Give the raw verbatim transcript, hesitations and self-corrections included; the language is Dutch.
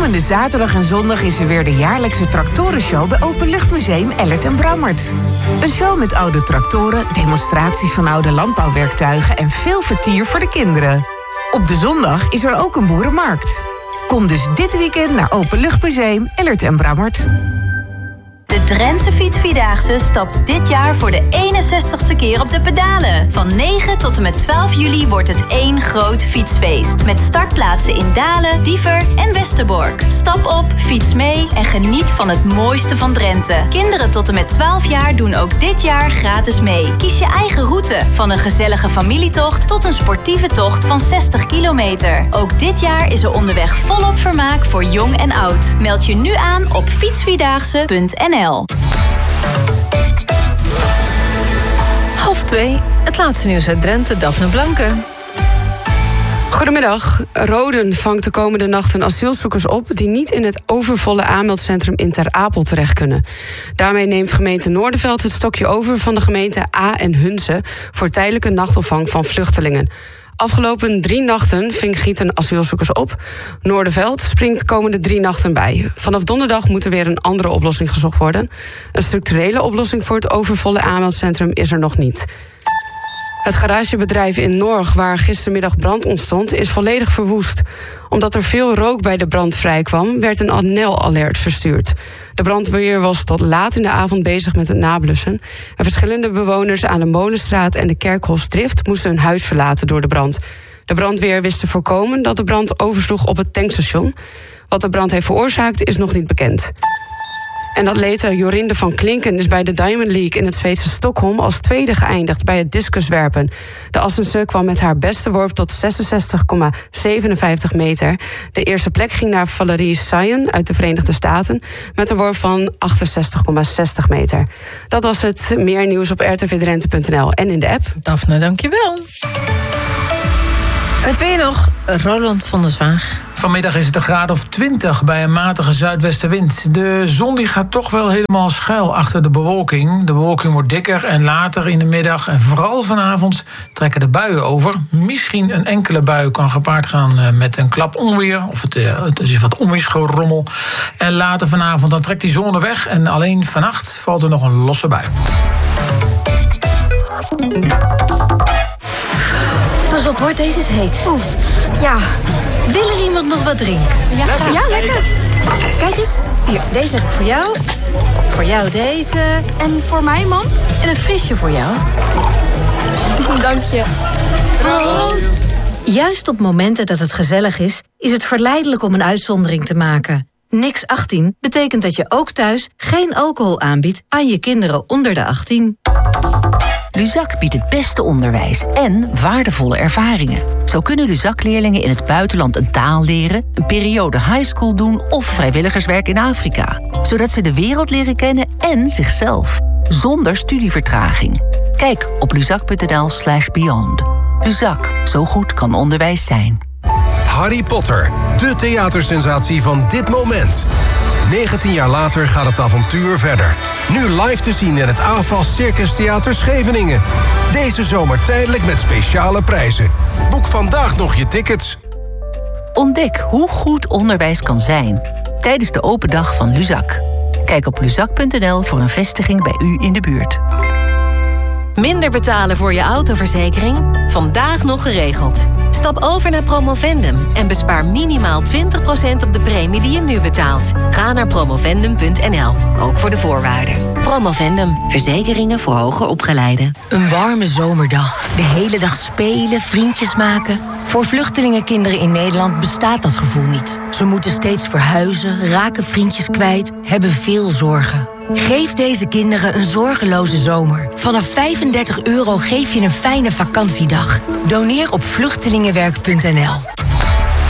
Komende zaterdag en zondag is er weer de jaarlijkse tractorenshow bij Openluchtmuseum Ellert en Brammert. Een show met oude tractoren, demonstraties van oude landbouwwerktuigen en veel vertier voor de kinderen. Op de zondag is er ook een boerenmarkt. Kom dus dit weekend naar Openluchtmuseum Ellert en Brammert. De Drentse Fietsvierdaagse stapt dit jaar voor de eenenzestigste keer op de pedalen. Van negen tot en met twaalf juli wordt het één groot fietsfeest. Met startplaatsen in Dalen, Diever en Westerbork. Stap op, fiets mee en geniet van het mooiste van Drenthe. Kinderen tot en met twaalf jaar doen ook dit jaar gratis mee. Kies je eigen route. Van een gezellige familietocht tot een sportieve tocht van zestig kilometer. Ook dit jaar is er onderweg volop vermaak voor jong en oud. Meld je nu aan op fietsvierdaagse punt n l. Half twee, het laatste nieuws uit Drenthe, Daphne Blanke. Goedemiddag. Roden vangt de komende nachten asielzoekers op die niet in het overvolle aanmeldcentrum in Ter Apel terecht kunnen. Daarmee neemt gemeente Noordenveld het stokje over van de gemeente A en Hunze voor tijdelijke nachtopvang van vluchtelingen. Afgelopen drie nachten ving Gieten asielzoekers op. Noordenveld springt de komende drie nachten bij. Vanaf donderdag moet er weer een andere oplossing gezocht worden. Een structurele oplossing voor het overvolle aanmeldcentrum is er nog niet. Het garagebedrijf in Norg, waar gistermiddag brand ontstond, is volledig verwoest. Omdat er veel rook bij de brand vrijkwam, werd een N L-alert verstuurd. De brandweer was tot laat in de avond bezig met het nablussen. En verschillende bewoners aan de Molenstraat en de Kerkhofsdrift moesten hun huis verlaten door de brand. De brandweer wist te voorkomen dat de brand oversloeg op het tankstation. Wat de brand heeft veroorzaakt is nog niet bekend. En atlete Jorinde van Klinken is bij de Diamond League in het Zweedse Stockholm als tweede geëindigd bij het discuswerpen. De Assense kwam met haar beste worp tot zesenzestig komma zevenenvijftig meter. De eerste plek ging naar Valerie Sayen uit de Verenigde Staten met een worp van achtenzestig komma zestig meter. Dat was het. Meer nieuws op r t v drenthe punt n l en in de app. Daphne, dankjewel. Het weer nog, Roland van der Zwaag. Vanmiddag is het een graad of twintig bij een matige zuidwestenwind. De zon die gaat toch wel helemaal schuil achter de bewolking. De bewolking wordt dikker en later in de middag en vooral vanavond trekken de buien over. Misschien een enkele bui kan gepaard gaan met een klap onweer. Of het, het is wat onweersgerommel. En later vanavond dan trekt die zon er weg. En alleen vannacht valt er nog een losse bui. Pas op hoor, deze is heet. Oeh, ja. Wil er iemand nog wat drinken? Ja, lekker. Ja, lekker. Kijk eens, hier, deze heb ik voor jou. Voor jou deze. En voor mij, man. En een frisje voor jou. Dank je. Proost. Juist op momenten dat het gezellig is, is het verleidelijk om een uitzondering te maken. Niks achttien betekent dat je ook thuis geen alcohol aanbiedt aan je kinderen onder de achttien. Luzak biedt het beste onderwijs en waardevolle ervaringen. Zo kunnen Luzak-leerlingen in het buitenland een taal leren, een periode highschool doen of vrijwilligerswerk in Afrika. Zodat ze de wereld leren kennen en zichzelf. Zonder studievertraging. Kijk op luzak punt n l slash beyond. Luzak, zo goed kan onderwijs zijn. Harry Potter, de theatersensatie van dit moment. negentien jaar later gaat het avontuur verder. Nu live te zien in het A F A S Circus Theater Scheveningen. Deze zomer tijdelijk met speciale prijzen. Boek vandaag nog je tickets. Ontdek hoe goed onderwijs kan zijn tijdens de open dag van Luzak. Kijk op luzak punt n l voor een vestiging bij u in de buurt. Minder betalen voor je autoverzekering? Vandaag nog geregeld. Stap over naar Promovendum en bespaar minimaal twintig procent op de premie die je nu betaalt. Ga naar promovendum punt n l, ook voor de voorwaarden. Promovendum, verzekeringen voor hoger opgeleiden. Een warme zomerdag, de hele dag spelen, vriendjes maken. Voor vluchtelingenkinderen in Nederland bestaat dat gevoel niet. Ze moeten steeds verhuizen, raken vriendjes kwijt, hebben veel zorgen. Geef deze kinderen een zorgeloze zomer. Vanaf vijfendertig euro geef je een fijne vakantiedag. Doneer op vluchtelingenwerk punt n l.